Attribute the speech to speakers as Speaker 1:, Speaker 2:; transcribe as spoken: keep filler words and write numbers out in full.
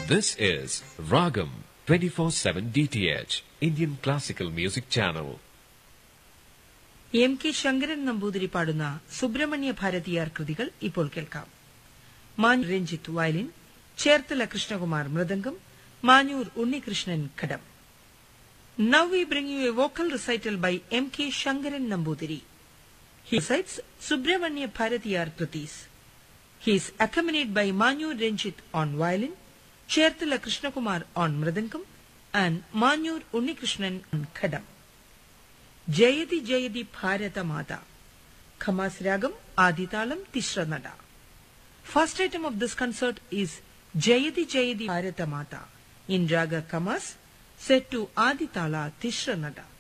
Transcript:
Speaker 1: This is Ragam twenty-four seven D T H, Indian Classical Music Channel.
Speaker 2: M K Sankaran Namboothiri പാടുന്ന സുബ്രഹ്മണ്യ ഭാരതിയാർ കൃതികൾ ഇപ്പോൾ കേൾക്കാം. Manjoor Ranjith violin, Cherthala Krishnakumar mridangam, Manjoor Unnikrishnan ghatam. Now we bring you a vocal recital by M K Shankaran Nambudiri. He recites Subramanya Bharatiyar Kritis. He is accompanied by Manyur Renjit on violin, Cherthala Krishnakumar on mridangam, and Manyur Unnikrishnan on khadam. Jayati Jayati Bharata Mata. Khamas Ragam Aditalam Tishra Nada. First item of this concert is Jayati Jayati Bharata Mata in Raga Kamas, set to Aditala Tishra Nada.